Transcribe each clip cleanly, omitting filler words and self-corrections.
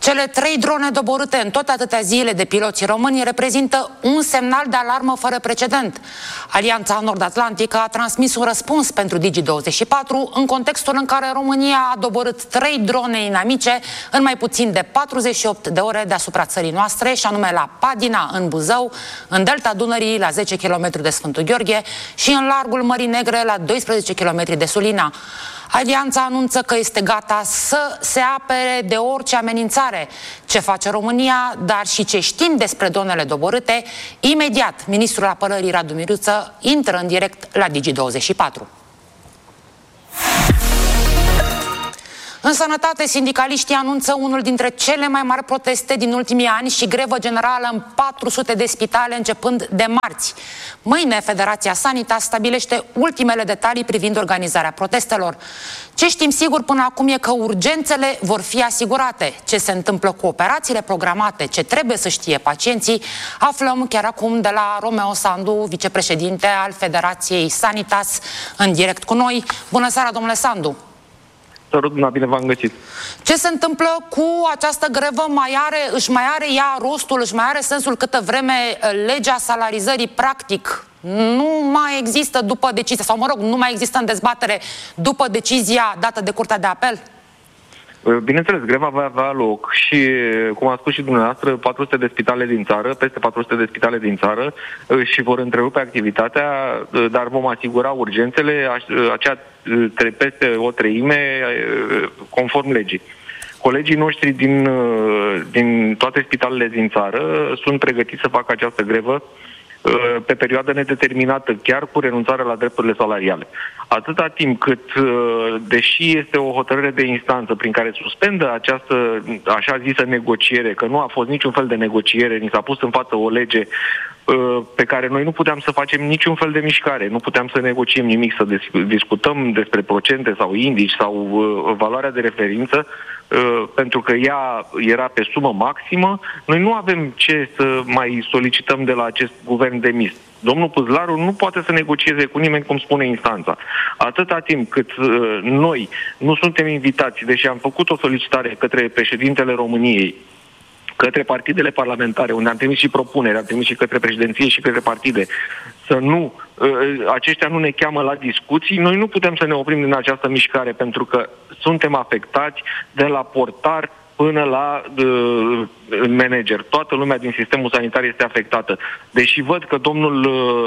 Cele 3 drone doborâte în tot atâtea zile de piloții români reprezintă un semnal de alarmă fără precedent. Alianța Nord-Atlantică a transmis un răspuns pentru Digi24 în contextul în care România a doborât 3 drone inamice în mai puțin de 48 de ore deasupra țării noastre, și anume la Padina, în Buzău, în delta Dunării, la 10 km de Sfântul Gheorghe, și în largul Mării Negre, la 12 km de Sulina. Alianța anunță că este gata să se apere de orice amenințare. Ce face România, dar și ce știm despre dronele doborâte, imediat ministrul apărării Radu Miruță intră în direct la Digi24. În sănătate, sindicaliștii anunță unul dintre cele mai mari proteste din ultimii ani și grevă generală în 400 de spitale începând de marți. Mâine, Federația Sanitas stabilește ultimele detalii privind organizarea protestelor. Ce știm sigur până acum e că urgențele vor fi asigurate. Ce se întâmplă cu operațiile programate, ce trebuie să știe pacienții, aflăm chiar acum de la Romeo Sandu, vicepreședinte al Federației Sanitas, în direct cu noi. Bună seara, domnule Sandu! Bine v-am găsit. Ce se întâmplă cu această grevă? Își mai are ea rostul, își mai are sensul câtă vreme legea salarizării practic nu mai există după decizie, sau mă rog, nu mai există în dezbatere după decizia dată de Curtea de Apel? Bineînțeles, greva va avea loc și, cum a spus și dumneavoastră, 400 de spitale din țară, peste 400 de spitale din țară și vor întrerupe activitatea, dar vom asigura urgențele, peste o treime, conform legii. Colegii noștri din toate spitalele din țară sunt pregătiți să facă această grevă pe perioadă nedeterminată, chiar cu renunțarea la drepturile salariale. Atâta timp cât, deși este o hotărâre de instanță prin care suspendă această așa zisă negociere, că nu a fost niciun fel de negociere, ni s-a pus în față o lege pe care noi nu puteam să facem niciun fel de mișcare, nu puteam să negociem nimic, să discutăm despre procente sau indici sau valoarea de referință, pentru că ea era pe sumă maximă. Noi nu avem ce să mai solicităm de la acest guvern demis. Domnul Puzlaru nu poate să negocieze cu nimeni, cum spune instanța. Atâta timp cât noi nu suntem invitați, deși am făcut o solicitare către președintele României, către partidele parlamentare, unde am trimis și propuneri, am trimis și către președinție și către partide, să nu, aceștia nu ne cheamă la discuții, noi nu putem să ne oprim din această mișcare, pentru că suntem afectați de la portar până la manager. Toată lumea din sistemul sanitar este afectată. Deși văd că domnul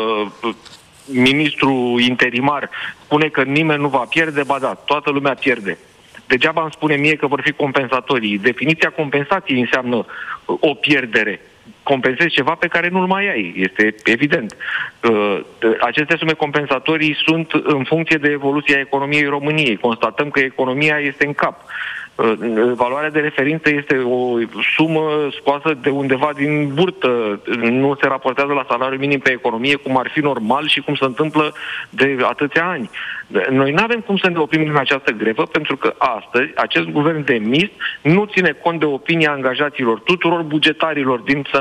ministru interimar spune că nimeni nu va pierde, ba da, toată lumea pierde. Degeaba îmi spune mie că vor fi compensatorii. Definiția compensației înseamnă o pierdere. Compensezi ceva pe care nu-l mai ai, este evident. Aceste sume compensatorii sunt în funcție de evoluția economiei României. Constatăm că economia este în cap. Valoarea de referință este o sumă scoasă de undeva din burtă. Nu se raportează la salariul minim pe economie, cum ar fi normal și cum se întâmplă de atâția ani. Noi nu avem cum să ne oprim din această grevă, pentru că astăzi acest guvern demis nu ține cont de opinia angajaților, tuturor bugetarilor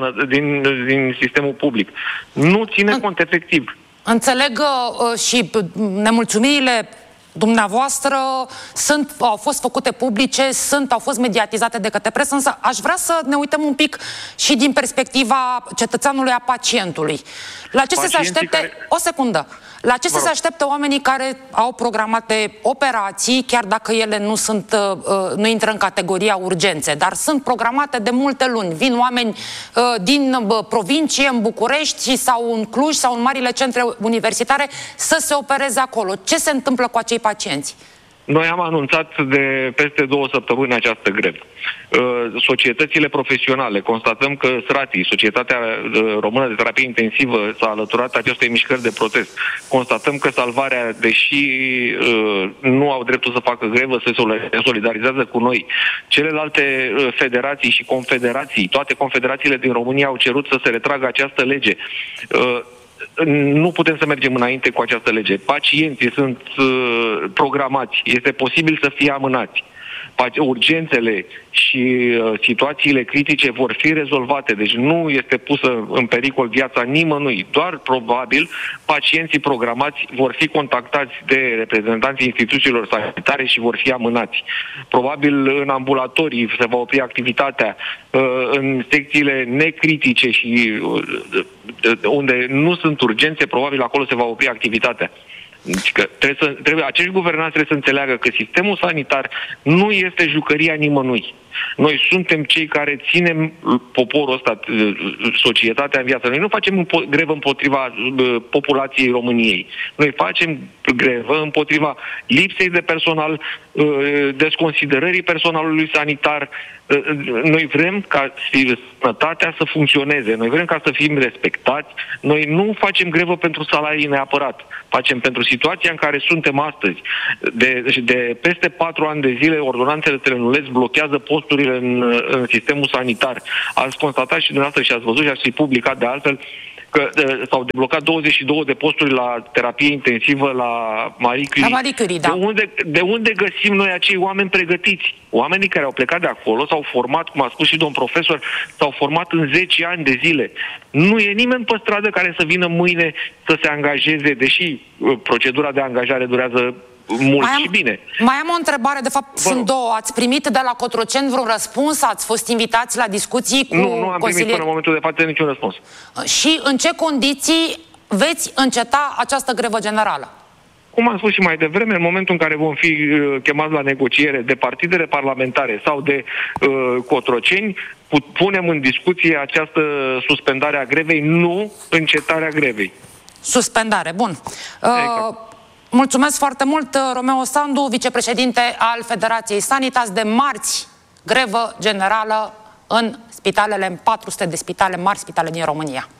din sistemul public. Nu ține cont efectiv. Înțeleg și nemulțumirile dumneavoastră au fost făcute publice, au fost mediatizate de către presă, însă aș vrea să ne uităm un pic și din perspectiva cetățeanului, a pacientului. La ce să se aștepte? O secundă. La ce să se aștepte oamenii care au programate operații, chiar dacă ele nu intră în categoria urgențe, dar sunt programate de multe luni? Vin oameni din provincie, în București sau în Cluj sau în marile centre universitare să se opereze acolo. Ce se întâmplă cu acei pacienți? Noi am anunțat de peste 2 săptămâni această grevă. Societățile profesionale, constatăm că SRATI, Societatea Română de Terapie Intensivă, s-a alăturat acestei mișcări de protest. Constatăm că Salvarea, deși nu au dreptul să facă grevă, se solidarizează cu noi. Celelalte federații și confederații, toate confederațiile din România au cerut să se retragă această lege. Nu putem să mergem înainte cu această lege. Pacienții sunt programați. Este posibil să fie amânați. urgențele și situațiile critice vor fi rezolvate. Deci nu este pusă în pericol viața nimănui. Doar probabil pacienții programați vor fi contactați de reprezentanții instituțiilor sanitare și vor fi amânați. Probabil în ambulatorii se va opri activitatea, în secțiile necritice și unde nu sunt urgențe, probabil acolo se va opri activitatea. Deci că acești guvernanți trebuie să înțeleagă că sistemul sanitar nu este jucăria nimănui. Noi suntem cei care ținem poporul ăsta, societatea în viață. Noi nu facem grevă împotriva populației României. Noi facem grevă împotriva lipsei de personal, desconsiderării personalului sanitar. Noi vrem ca sănătatea să funcționeze. Noi vrem ca să fim respectați. Noi nu facem grevă pentru salarii neapărat. Facem pentru situația în care suntem astăzi. De peste 4 ani de zile, ordonanțele Trenulescu blochează posturile în sistemul sanitar. Ați constatat și dumneavoastră și ați văzut și ați fi publicat de altfel că s-au deblocat 22 de posturi la terapie intensivă la Marie Curie. La Marie Curie, da. De unde găsim noi acei oameni pregătiți? Oamenii care au plecat de acolo s-au format, cum a spus și domn profesor, s-au format în 10 ani de zile. Nu e nimeni pe stradă care să vină mâine să se angajeze, deși procedura de angajare durează mult și bine. Mai am o întrebare, de fapt sunt două. Ați primit de la Cotroceni vreun răspuns? Ați fost invitați la discuții cu Nu am primit până în momentul de față niciun răspuns. Și în ce condiții veți înceta această grevă generală? Cum am spus și mai devreme, în momentul în care vom fi chemați la negociere de partidele parlamentare sau de Cotroceni, punem în discuție această suspendare a grevei, nu încetarea grevei. Suspendare, bun. Exact. Mulțumesc foarte mult, Romeo Sandu, vicepreședinte al Federației Sanitas. De marți, grevă generală în spitalele, în 400 de spitale mari, spitale din România.